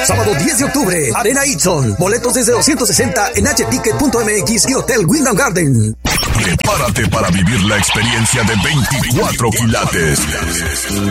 Sábado 10 de octubre, Arena Itson. Boletos desde 260 en hticket.mx y Hotel Wyndham Garden. Prepárate para vivir la experiencia de 24 quilates.